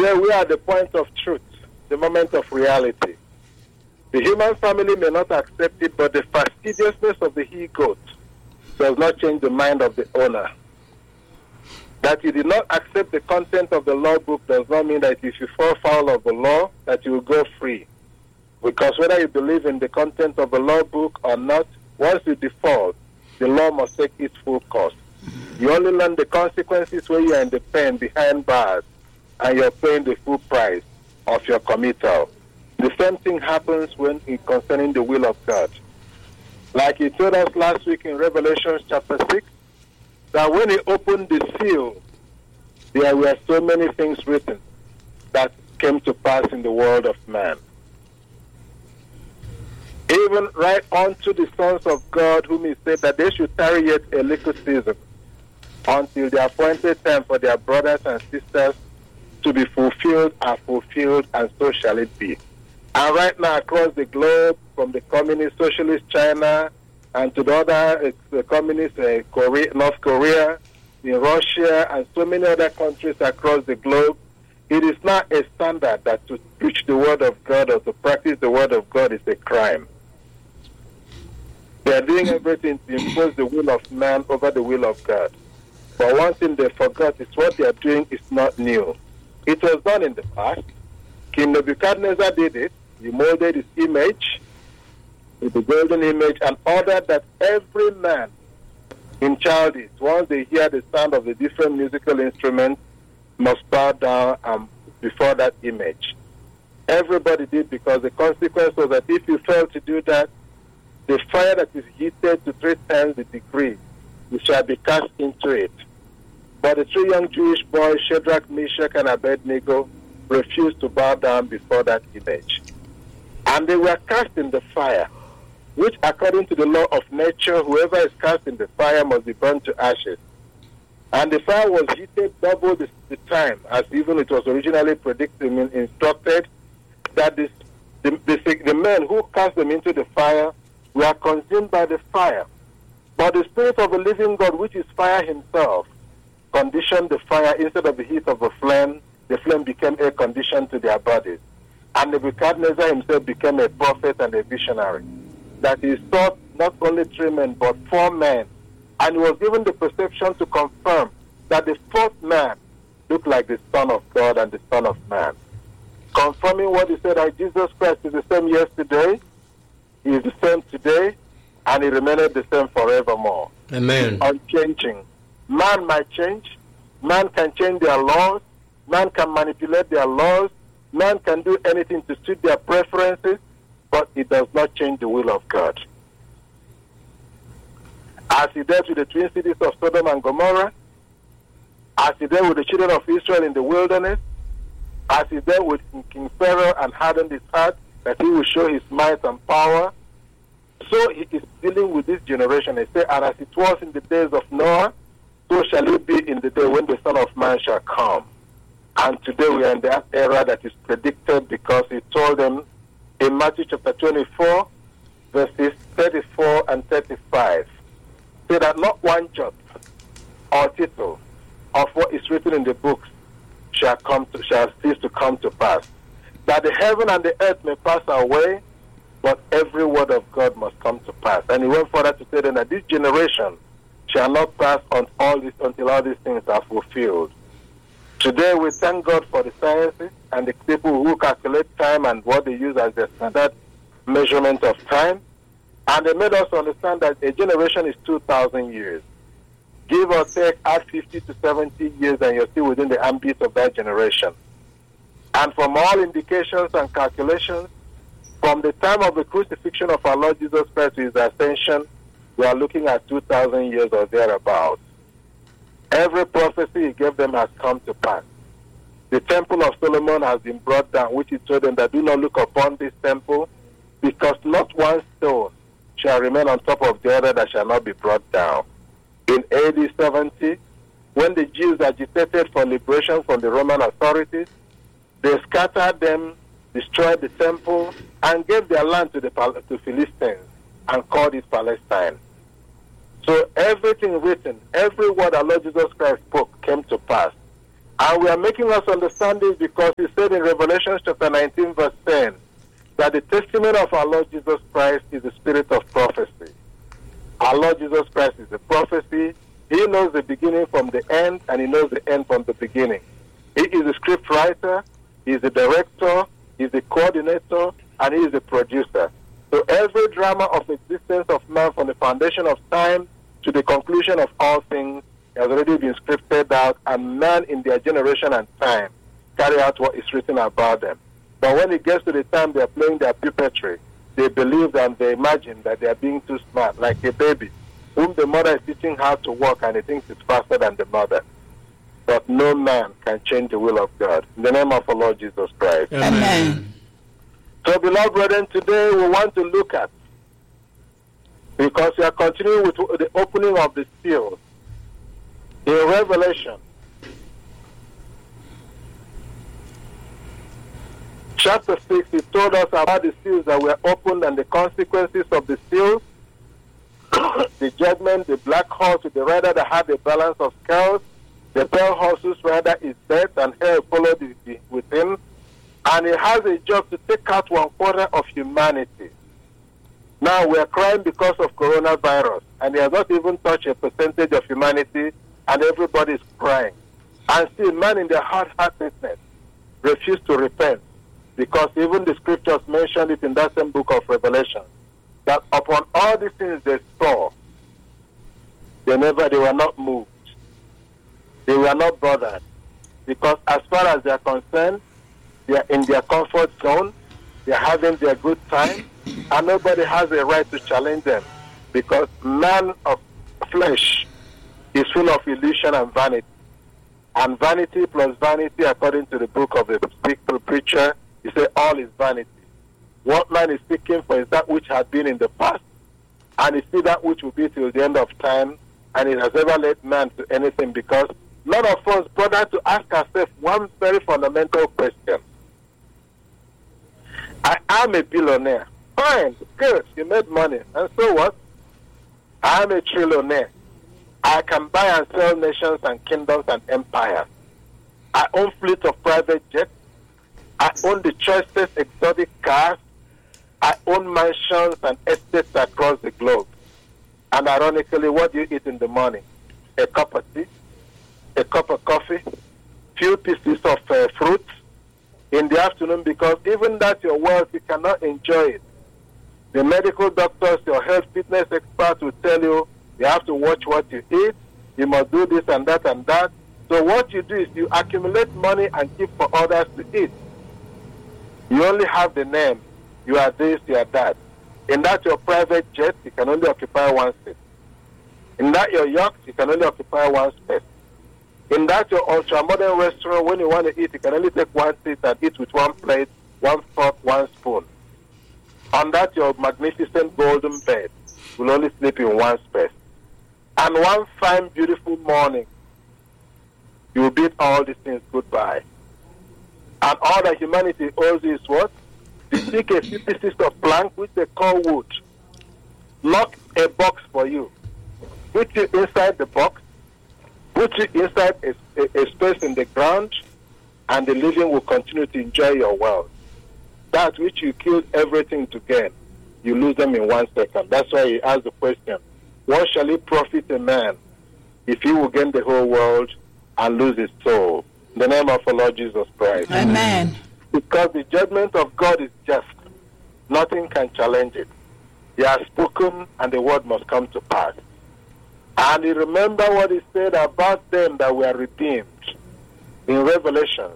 Today we are at the point of truth, the moment of reality. The human family may not accept it, but the fastidiousness of the he-goat does not change the mind of the owner. That you did not accept the content of the law book does not mean that if you fall foul of the law, that you will go free. Because whether you believe in the content of the law book or not, once you default, the law must take its full course. You only learn the consequences when you are in the pen behind bars and you're paying the full price of your committal. The same thing happens when concerning the will of God. Like he told us last week in Revelation chapter 6, that when he opened the seal, there were so many things written that came to pass in the world of man. Even right unto the sons of God, whom he said that they should tarry yet a little season, until the appointed time for their brothers and sisters to be fulfilled are fulfilled, and so shall it be. And right now across the globe, from the communist socialist China and to the other communist North Korea, in Russia, and so many other countries across the globe, it is not a standard that to preach the word of God or to practice the word of God is a crime. They are doing everything to impose the will of man over the will of God. But one thing they forgot is what they are doing is not new. It was done in the past. King Nebuchadnezzar did it. He molded his image with the golden image and ordered that every man in Chaldees, once they hear the sound of the different musical instruments, must bow down before that image. Everybody did, because the consequence was that if you fail to do that, the fire that is heated to 3 times the degree, you shall be cast into it. But the 3 young Jewish boys, Shadrach, Meshach, and Abednego, refused to bow down before that image. And they were cast in the fire, which according to the law of nature, whoever is cast in the fire must be burned to ashes. And the fire was heated double the time, as even it was originally instructed, that the men who cast them into the fire were consumed by the fire. But the Spirit of the living God, which is fire himself, conditioned the fire. Instead of the heat of the flame became air conditioned to their bodies. And Nebuchadnezzar himself became a prophet and a visionary. That he saw not only 3 men, but 4 men. And he was given the perception to confirm that the 4th man looked like the Son of God and the Son of Man. Confirming what he said, that Jesus Christ is the same yesterday, he is the same today, and he remained the same forevermore. Amen. Unchanging. Man might change. Man can change their laws. Man can manipulate their laws. Man can do anything to suit their preferences, but it does not change the will of God. As he dealt with the twin cities of Sodom and Gomorrah, as he dealt with the children of Israel in the wilderness, as he dealt with King Pharaoh and hardened his heart that he will show his might and power, so he is dealing with this generation. He said, and as it was in the days of Noah, so shall it be in the day when the Son of Man shall come. And today we are in that era that is predicted, because he told them in Matthew chapter 24, verses 34 and 35, say that not one jot or tittle of what is written in the books shall cease to come to pass. That the heaven and the earth may pass away, but every word of God must come to pass. And he went further to say then that this generation shall not pass until all these things are fulfilled. Today we thank God for the sciences and the people who calculate time and what they use as their standard measurement of time. And they made us understand that a generation is 2,000 years. Give or take, add 50 to 70 years, and you're still within the ambit of that generation. And from all indications and calculations, from the time of the crucifixion of our Lord Jesus Christ to his ascension, we are looking at 2,000 years or thereabouts. Every prophecy he gave them has come to pass. The temple of Solomon has been brought down, which he told them that do not look upon this temple, because not one stone shall remain on top of the other that shall not be brought down. In AD 70, when the Jews agitated for liberation from the Roman authorities, they scattered them, destroyed the temple, and gave their land to the Philistines and called it Palestine. So everything written, every word our Lord Jesus Christ spoke came to pass. And we are making us understand this because he said in Revelation chapter 19 verse 10 that the testimony of our Lord Jesus Christ is the spirit of prophecy. Our Lord Jesus Christ is the prophecy. He knows the beginning from the end, and he knows the end from the beginning. He is the script writer, he is the director, he is the coordinator, and he is the producer. So every drama of existence of man from the foundation of time to the conclusion of all things has already been scripted out, and man in their generation and time carry out what is written about them. But when it gets to the time they are playing their puppetry, they believe and they imagine that they are being too smart, like a baby whom the mother is teaching how to walk and he thinks it's faster than the mother. But no man can change the will of God. In the name of our Lord Jesus Christ. Amen. So, beloved brethren, today we want to look at, because we are continuing with the opening of the seals in Revelation chapter 6, he told us about the seals that were opened and the consequences of the seals, the judgment, the black horse with the rider that had the balance of scales, the pale horse whose rider is death, and hell followed with him. And he has a job to take out 1/4 of humanity. Now we are crying because of coronavirus, and he has not even touched a percentage of humanity, and everybody is crying. And still, man in their hard-heartedness refuse to repent, because even the scriptures mentioned it in that same book of Revelation, that upon all these things they saw, they were not moved. They were not bothered, because as far as they are concerned, they are in their comfort zone, they are having their good time, and nobody has a right to challenge them, because man of flesh is full of illusion and vanity. And vanity plus vanity, according to the book of the preacher, he said all is vanity. What man is seeking for is that which had been in the past, and it's still that which will be till the end of time, and it has never led man to anything, because none of us bother to ask ourselves one very fundamental question. I am a billionaire. Fine, good, you made money. And so what? I am a trillionaire. I can buy and sell nations and kingdoms and empires. I own fleet of private jets. I own the choicest exotic cars. I own mansions and estates across the globe. And ironically, what do you eat in the morning? A cup of tea, a cup of coffee, few pieces of fruit in the afternoon, because even that your wealth, you cannot enjoy it. The medical doctors, your health fitness experts will tell you, you have to watch what you eat, you must do this and that and that. So what you do is you accumulate money and keep for others to eat. You only have the name, you are this, you are that. In that your private jet, you can only occupy one seat. In that your yacht, you can only occupy one space. In that your ultra-modern restaurant, when you want to eat, you can only take one seat and eat with one plate, one fork, one spoon. On that your magnificent golden bed, you will only sleep in one space. And one fine, beautiful morning, you will bid all these things goodbye. And all that humanity owes is what? They take a few pieces of plank, which they call wood, lock a box for you, put you inside the box, put you inside a space in the ground, and the living will continue to enjoy your wealth. That which you killed everything to gain, you lose them in 1 second. That's why he asked the question, what shall it profit a man if he will gain the whole world and lose his soul? In the name of our Lord Jesus Christ. Amen. Because the judgment of God is just. Nothing can challenge it. He has spoken, and the word must come to pass. And you remember what he said about them that were redeemed in Revelation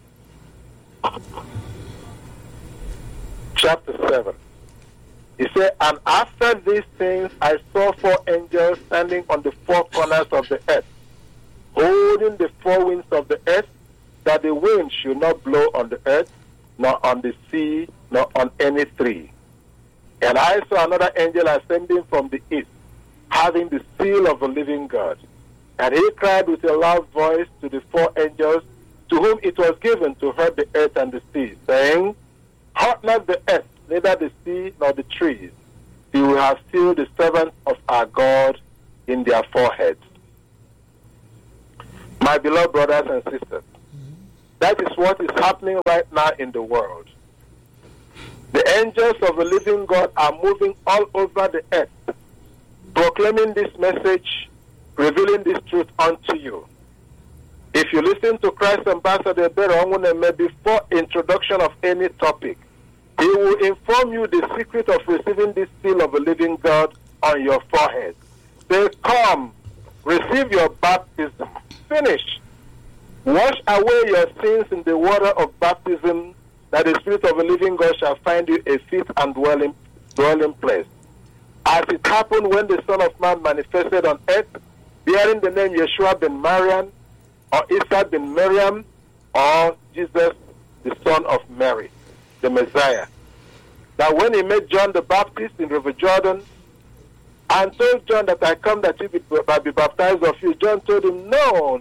chapter 7. He said, and after these things I saw 4 angels standing on the 4 corners of the earth, holding the 4 winds of the earth, that the wind should not blow on the earth, nor on the sea, nor on any tree. And I saw another angel ascending from the east, having the seal of the living God. And he cried with a loud voice to the 4 angels, to whom it was given to hurt the earth and the sea, saying, hurt not the earth, neither the sea nor the trees. He will have sealed the servants of our God in their foreheads. My beloved brothers and sisters, That is what is happening right now in the world. The angels of the living God are moving all over the earth, proclaiming this message, revealing this truth unto you. If you listen to Christ Ambassador Beronguneme before introduction of any topic, he will inform you the secret of receiving this seal of the living God on your forehead. Say, come, receive your baptism. Finish. Wash away your sins in the water of baptism, that the Spirit of the living God shall find you a fit and dwelling place. As it happened when the Son of Man manifested on earth, bearing the name Yeshua ben Mariam, or Isa ben Miriam, or Jesus, the son of Mary, the Messiah. That when he met John the Baptist in River Jordan, and told John that I come that you might be baptized of you, John told him, no.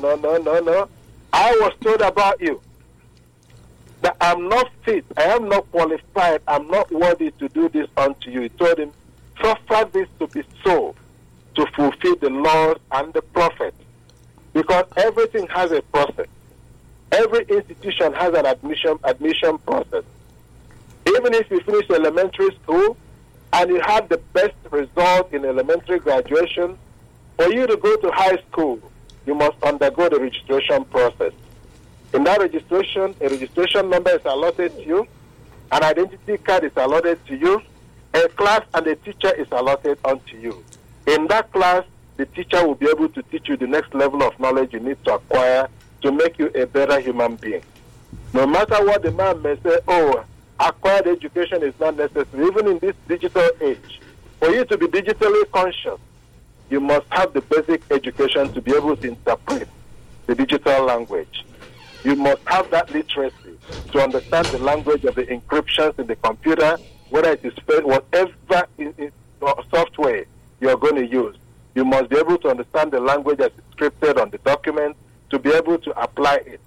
I was told about you that I'm not fit, I am not qualified, I'm not worthy to do this unto you. He told him, suffer this to be so, to fulfill the laws and the prophets. Because everything has a process. Every institution has an admission process. Even if you finish elementary school and you have the best result in elementary graduation, for you to go to high school, you must undergo the registration process. In that registration, a registration number is allotted to you, an identity card is allotted to you, a class and a teacher is allotted unto you. In that class, the teacher will be able to teach you the next level of knowledge you need to acquire to make you a better human being. No matter what the man may say, oh, acquired education is not necessary, even in this digital age. For you to be digitally conscious, you must have the basic education to be able to interpret the digital language. You must have that literacy to understand the language of the encryptions in the computer, whether it is whatever software you're going to use. You must be able to understand the language as it's scripted on the document to be able to apply it.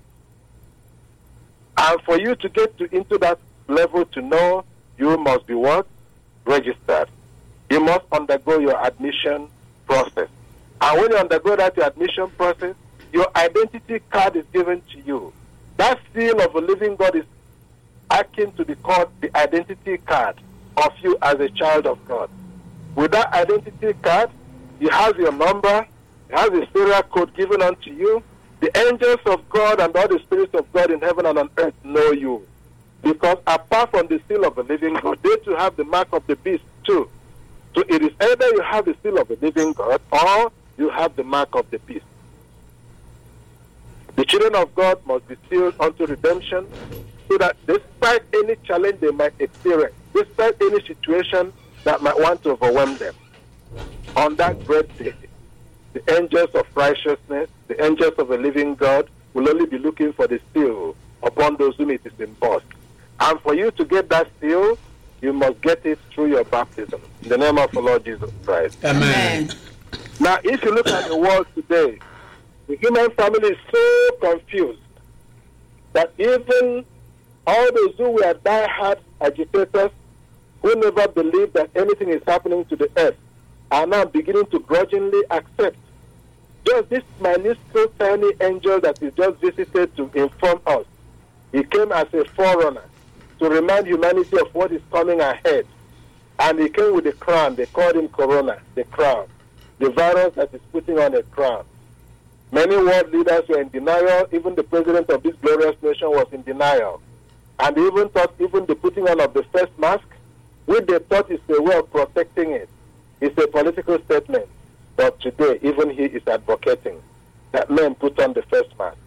And for you to get into that level to know, you must be what? Registered. You must undergo your admission process. And when you undergo that admission process, your identity card is given to you. That seal of a living God is akin to be called the identity card of you as a child of God. With that identity card, you have your number, you have the serial code given unto you. The angels of God and all the spirits of God in heaven and on earth know you. Because apart from the seal of the living God, they too have the mark of the beast too. So it is either you have the seal of the living God or you have the mark of the beast. The children of God must be sealed unto redemption so that despite any challenge they might experience, despite any situation that might want to overwhelm them, on that great day, the angels of righteousness, the angels of the living God, will only be looking for the seal upon those whom it is embossed. And for you to get that seal, you must get it through your baptism. In the name of the Lord Jesus Christ. Amen. Now, if you look at the world today, the human family is so confused that even all those who were die-hard agitators, who never believed that anything is happening to the earth, are now beginning to grudgingly accept. Just this minuscule tiny angel that is just visited to inform us. He came as a forerunner to remind humanity of what is coming ahead. And he came with a crown. They called him Corona, the crown. The virus that is putting on a crown. Many world leaders were in denial. Even the president of this glorious nation was in denial. And they even thought even the putting on of the face mask, which they thought is a way of protecting it, is a political statement. But today, even he is advocating that men put on the face mask.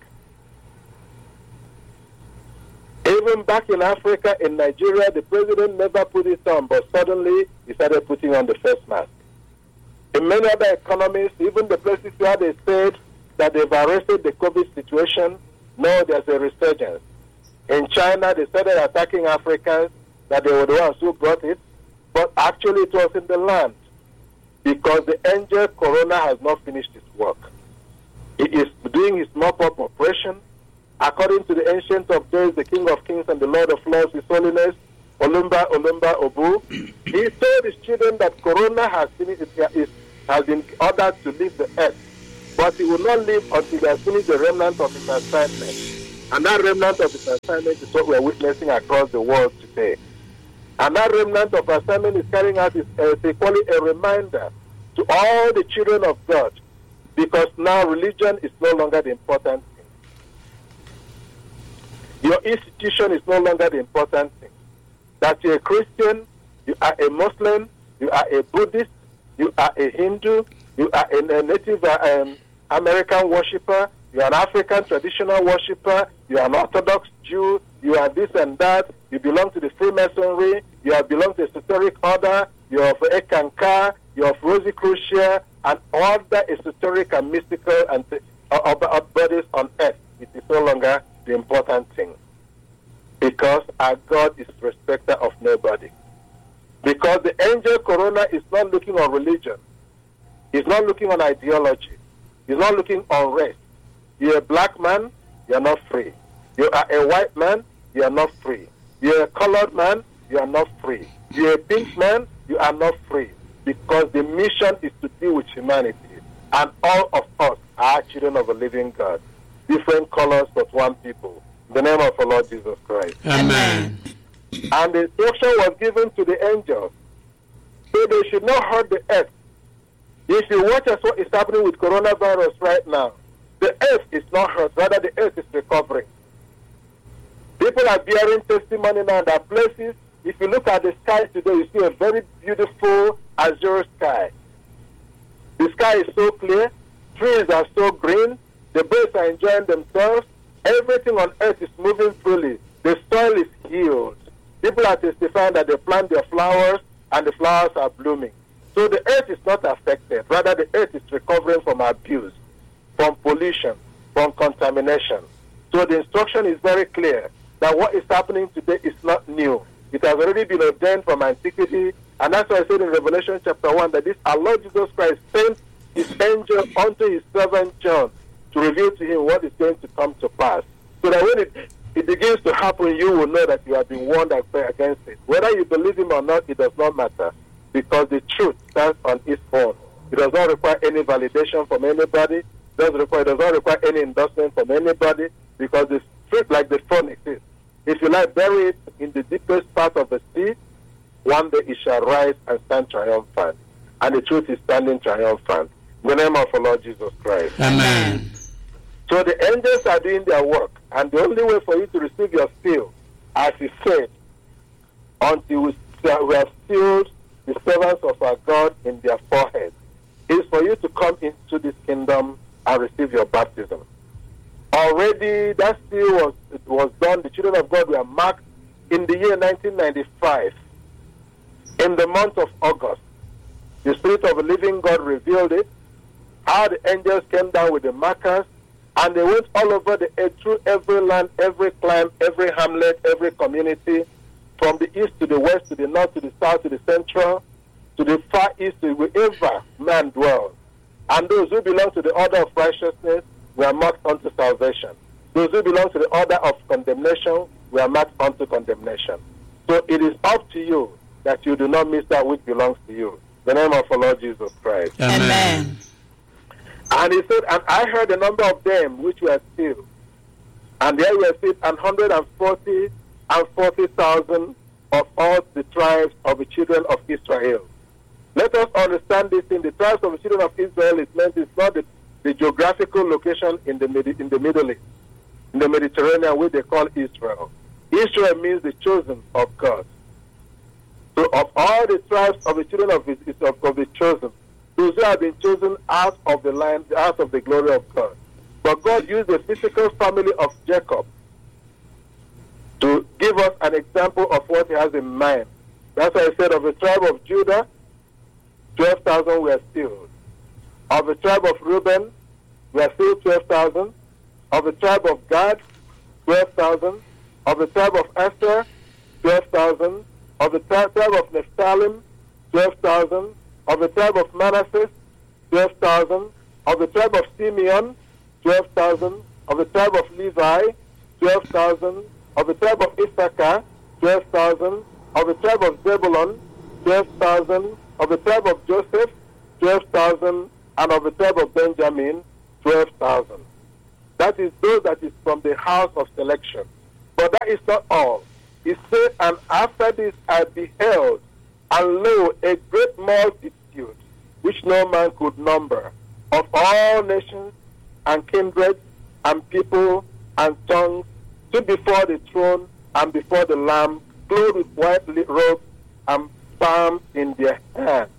Even back in Africa, in Nigeria, the president never put it on, but suddenly he started putting on the face mask. In many other economies, even the places where they said that they've arrested the COVID situation, no, there's a resurgence. In China, they started attacking Africans, that they were the ones who brought it, but actually it was in the land, because the angel Corona has not finished his work. He is doing his mop-up operation. According to the Ancient of Days, the King of Kings and the Lord of Lords, His Holiness, Olumba Obu, he told his children that Corona has been ordered to leave the earth, but he will not leave until he has finished the remnant of his assignment. And that remnant of his assignment is what we're witnessing across the world today. And that remnant of assignment is carrying out is equally a reminder to all the children of God, because now religion is no longer the important thing. Your institution is no longer the important thing. That you're a Christian, you are a Muslim, you are a Buddhist, you are a Hindu, you are a Native American worshiper, you are an African traditional worshiper, you are an Orthodox Jew, you are this and that, you belong to the Freemasonry, you belong to a esoteric order, you are of Ekankar, you are of Rosicrucian, and all the esoteric and mystical and bodies on earth. It is no longer the important thing. Because our God is respecter of nobody. Because the angel Corona is not looking on religion. He's not looking on ideology. He's not looking on race. You're a black man, you're not free. You are a white man, you are not free. You're a colored man, you are not free. You're a pink man, you are not free. Because the mission is to deal with humanity. And all of us are children of a living God. Different colors, but one people. In the name of our Lord Jesus Christ. Amen. And the instruction was given to the angels. So they should not hurt the earth. If you watch what is happening with coronavirus right now, the earth is not hurt, rather the earth is recovering. People are bearing testimony now that places, if you look at the sky today, you see a very beautiful azure sky. The sky is so clear, trees are so green, the birds are enjoying themselves, everything on earth is moving freely. The soil is healed. People are testifying that they plant their flowers and the flowers are blooming. So the earth is not affected. Rather, the earth is recovering from abuse, from pollution, from contamination. So the instruction is very clear that what is happening today is not new. It has already been ordained from antiquity. And that's why I said in Revelation chapter 1 that this our Lord Jesus Christ sent his angel unto his servant John to reveal to him what is going to come to pass. So that when it begins to happen, you will know that you have been warned against it. Whether you believe him or not, it does not matter. Because the truth stands on its own. It does not require any validation from anybody. It does not require any endorsement from anybody. Because the truth, like the phoenix is, if you like, bury it in the deepest part of the sea, one day it shall rise and stand triumphant. And the truth is standing triumphant. In the name of our Lord Jesus Christ. Amen. So the angels are doing their work. And the only way for you to receive your seal, as he said, until we have sealed the servants of our God in their forehead, is for you to come into this kingdom and receive your baptism. Already that seal was done. The children of God were marked in the year 1995, in the month of August. The Spirit of the living God revealed it, how the angels came down with the markers, and they went all over the earth, through every land, every clan, every hamlet, every community, from the east to the west, to the north, to the south, to the central, to the far east, to wherever man dwells. And those who belong to the order of righteousness were marked unto salvation. Those who belong to the order of condemnation were marked unto condemnation. So it is up to you that you do not miss that which belongs to you. In the name of our Lord Jesus Christ. Amen. And he said, and I heard a number of them which were sealed. And there were sealed 140,000 of all the tribes of the children of Israel. Let us understand this thing. The tribes of the children of Israel is meant, it's not the geographical location in the Middle East, in the Mediterranean, which they call Israel. Israel means the chosen of God. So of all the tribes of the children of the chosen, those who have been chosen out of the line, out of the glory of God. But God used the physical family of Jacob to give us an example of what he has in mind. That's why I said of the tribe of Judah, 12,000 were sealed. Of the tribe of Reuben, we are still 12,000. Of the tribe of Gad, 12,000. Of the tribe of Asher, 12,000. Of the tribe of Nephthalim, 12,000. Of the tribe of Manasseh, 12,000. Of the tribe of Simeon, 12,000. Of the tribe of Levi, 12,000. Of the tribe of Issachar, 12,000. Of the tribe of Zebulun, 12,000. Of the tribe of Joseph, 12,000. And of the tribe of Benjamin, 12,000. That is those that is from the house of selection. But that is not all. He said, and after this I beheld, and lo, a great multitude, which no man could number, of all nations and kindreds and people and tongues, stood before the throne and before the Lamb, clothed with white robes and palms in their hands.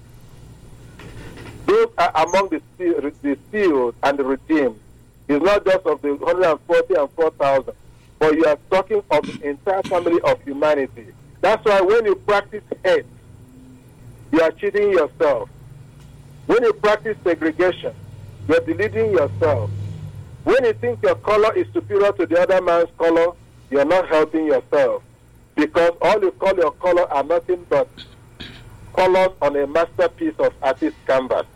Those are among the sealed and the redeemed. It's not just of the 140 and 4,000, but you are talking of the entire family of humanity. That's why when you practice hate, you are cheating yourself. When you practice segregation, you are deluding yourself. When you think your color is superior to the other man's color, you are not helping yourself. Because all you call your color are nothing but colors on a masterpiece of artist canvas.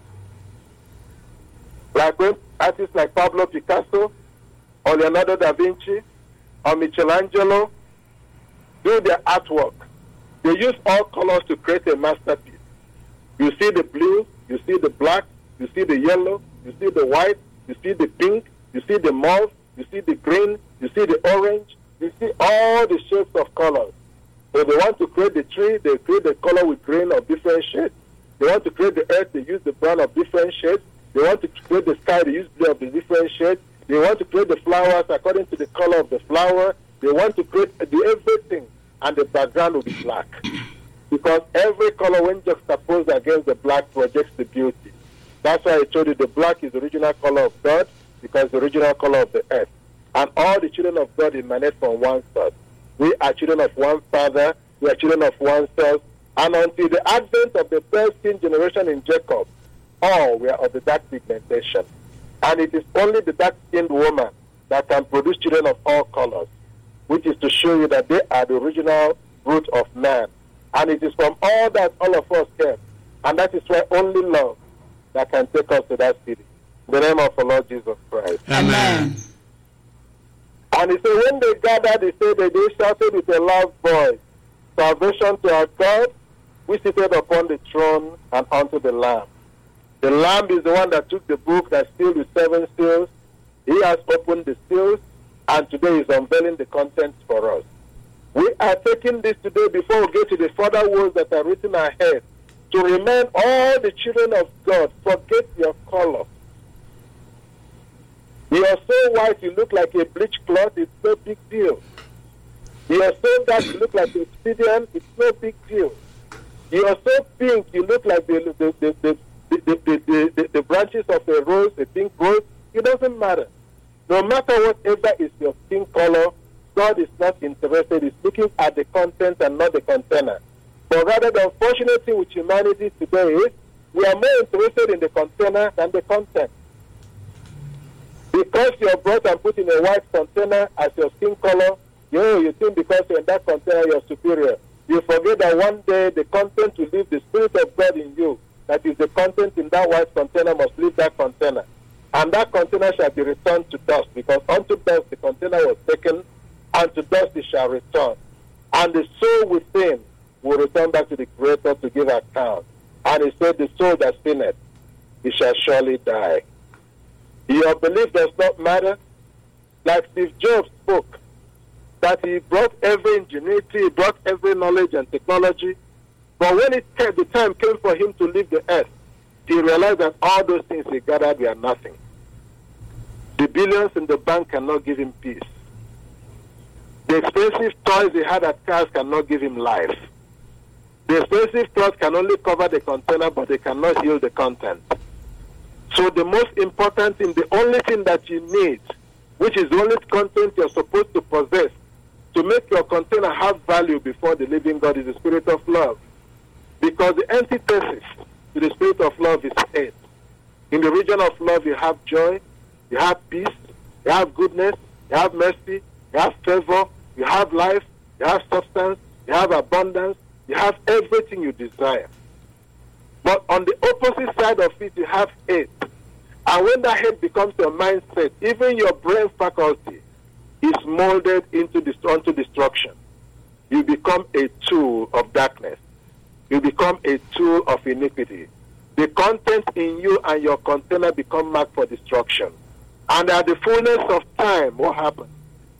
Like when artists like Pablo Picasso, or Leonardo da Vinci, or Michelangelo do their artwork, they use all colors to create a masterpiece. You see the blue, you see the black, you see the yellow, you see the white, you see the pink, you see the mauve, you see the green, you see the orange, you see all the shapes of colors. So they want to create the tree, they create the color with green of different shades. They want to create the earth, they use the brown of different shades. They want to create the sky, they use blue of the different shades. They want to create the flowers according to the color of the flower. They want to create everything, and the background will be black. Because every color, when juxtaposed against the black, projects the beauty. That's why I told you the black is the original color of God, because it's the original color of the earth. And all the children of God emanate from one source. We are children of one Father, we are children of one source, and until the advent of the first king generation in Jacob, all were of the dark pigmentation. And it is only the dark-skinned woman that can produce children of all colors, which is to show you that they are the original root of man. And it is from all that all of us came. And that is why only love that can take us to that city. In the name of the Lord Jesus Christ. Amen. And he said, when they gathered, he said that they shouted with a loud voice, salvation to our God, which seated upon the throne and unto the Lamb. The Lamb is the one that took the book that sealed with 7 seals. He has opened the seals, and today is unveiling the contents for us. We are taking this today before we get to the further words that are written ahead to remind all the children of God, forget your color. You are so white, you look like a bleached cloth, it's no big deal. You are so dark, you look like obsidian, it's no big deal. You are so pink, you look like the branches of a rose, a pink rose. It doesn't matter. No matter whatever is your skin color, God is not interested. He's looking at the content and not the container. But rather, the unfortunate thing with humanity today is we are more interested in the container than the content. Because you're brought and put in a white container as your skin color, you think because you're in that container you're superior. You forget that one day the content will leave the Spirit of God in you. That is, the content in that white container must leave that container. And that container shall be returned to dust, because unto dust the container was taken, and to dust it shall return. And the soul within will return back to the Creator to give account. And he said, the soul that sinneth, it shall surely die. Your belief does not matter. Like Steve Jobs spoke, that he brought every ingenuity, he brought every knowledge and technology. But when the time came for him to leave the earth, he realized that all those things he gathered were nothing. The billions in the bank cannot give him peace. The expensive toys he had at cars cannot give him life. The expensive toys can only cover the container, but they cannot heal the content. So the most important thing, the only thing that you need, which is the only content you're supposed to possess to make your container have value before the living God, is the Spirit of love. Because the antithesis to the Spirit of love is hate. In the region of love, you have joy, you have peace, you have goodness, you have mercy, you have favor, you have life, you have substance, you have abundance, you have everything you desire. But on the opposite side of it, you have hate. And when that hate becomes your mindset, even your brain faculty is molded unto destruction. You become a tool of darkness. You become a tool of iniquity. The content in you and your container become marked for destruction. And at the fullness of time, what happened?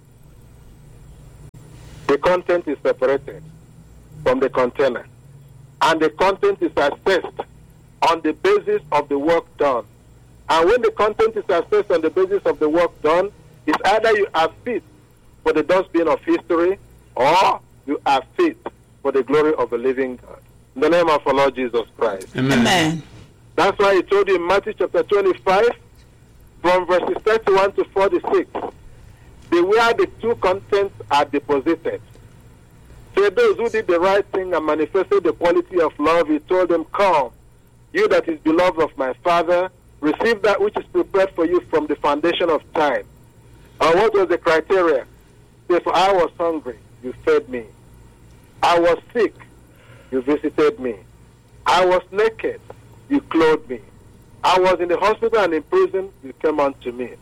The content is separated from the container. And the content is assessed on the basis of the work done. And when the content is assessed on the basis of the work done, it's either you are fit for the dustbin of history or you are fit for the glory of the living God. In the name of our Lord Jesus Christ. Amen. That's why he told you in Matthew chapter 25, from verses 31 to 46, beware the two contents are deposited. Say those who did the right thing and manifested the quality of love, he told them, come, you that is beloved of my Father, receive that which is prepared for you from the foundation of time. And what was the criteria? Say, for I was hungry, you fed me. I was sick, you visited me. I was naked, you clothed me. I was in the hospital and in prison, you came unto me.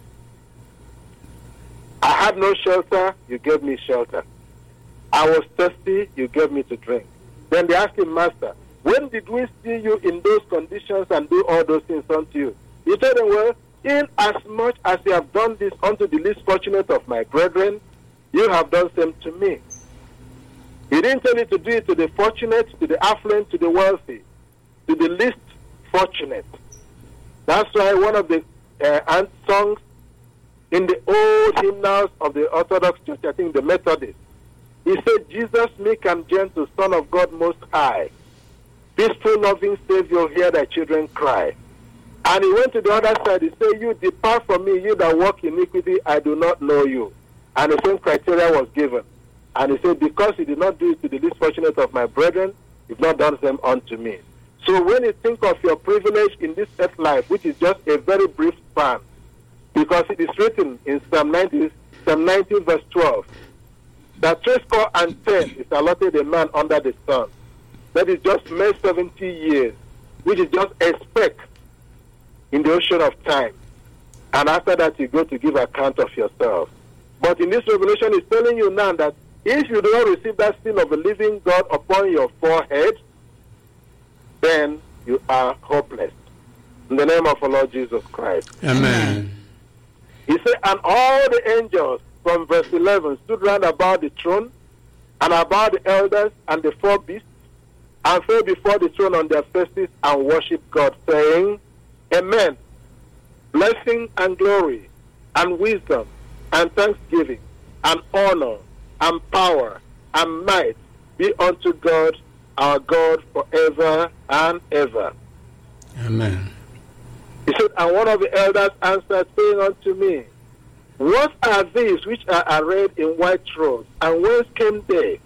I had no shelter, you gave me shelter. I was thirsty, you gave me to drink. Then they asked him, Master, when did we see you in those conditions and do all those things unto you? He told them, well, in as much as you have done this unto the least fortunate of my brethren, you have done same to me. He didn't tell you to do it to the fortunate, to the affluent, to the wealthy, to the least fortunate. That's why one of the songs in the old hymnals of the Orthodox Church, I think the Methodist, he said, Jesus, meek and gentle, Son of God Most High, peaceful, loving Savior, hear thy children cry. And he went to the other side, he said, you depart from me, you that walk iniquity, I do not know you. And the same criteria was given. And he said, because you did not do it to the least fortunate of my brethren, you've not done them unto me. So when you think of your privilege in this earth life, which is just a very brief span, because it is written in Psalm 90 verse 12, that 70 is allotted a man under the sun. That is just mere 70 years, which is just a speck in the ocean of time. And after that, you go to give account of yourself. But in this revelation, it's telling you now that if you do not receive that seal of the living God upon your forehead, then you are hopeless. In the name of our Lord Jesus Christ. Amen. He said, and all the angels, from verse 11, stood round about the throne, and about the elders and the four beasts, and fell before the throne on their faces and worshipped God, saying, Amen. Blessing and glory, and wisdom, and thanksgiving, and honor, and power, and might be unto God, our God, forever and ever. Amen. He said, and one of the elders answered, saying unto me, what are these which are arrayed in white robes, and whence came they?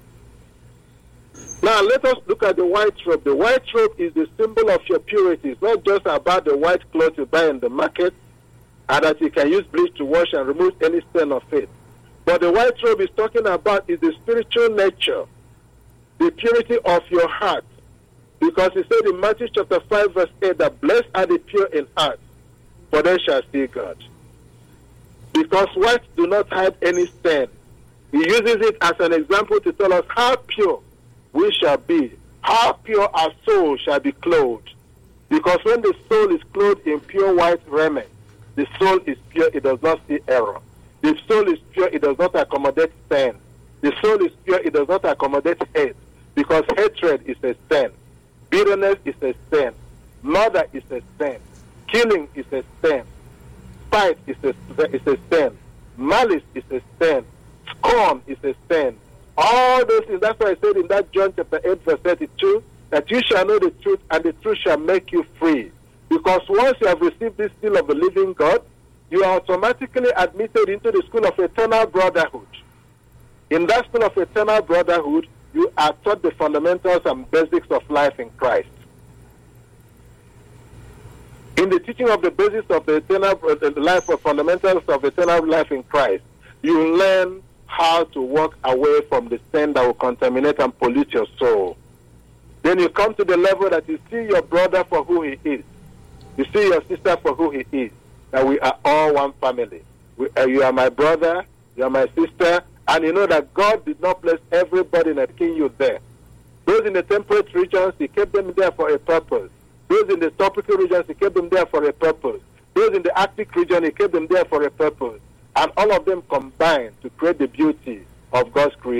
Now let us look at the white robe. The white robe is the symbol of your purity. It's not just about the white cloth you buy in the market, and that you can use bleach to wash and remove any stain of it. But the white robe is talking about is the spiritual nature, the purity of your heart. Because he said in Matthew chapter 5 verse 8 that blessed are the pure in heart, for they shall see God. Because white do not hide any stain. He uses it as an example to tell us how pure we shall be, how pure our soul shall be clothed. Because when the soul is clothed in pure white raiment, the soul is pure, it does not see error. The soul is pure, it does not accommodate sin. The soul is pure, it does not accommodate hate. Because hatred is a sin. Bitterness is a sin. Murder is a sin. Killing is a sin. Spite is a sin. Malice is a sin. Scorn is a sin. All those things, that's why I said in that John chapter 8 verse 32, that you shall know the truth, and the truth shall make you free. Because once you have received this seal of the living God, you are automatically admitted into the school of eternal brotherhood. In that school of eternal brotherhood, you are taught the fundamentals and basics of life in Christ. In the teaching of the basis of the eternal life, of fundamentals of eternal life in Christ, you learn how to walk away from the sin that will contaminate and pollute your soul. Then you come to the level that you see your brother for who he is. You see your sister for who he is. That we are all one family. You are my brother, you are my sister, and you know that God did not place everybody in a king you there. Those in the temperate regions, he kept them there for a purpose. Those in the tropical regions, he kept them there for a purpose. Those in the Arctic region, he kept them there for a purpose. And all of them combined to create the beauty of God's creation.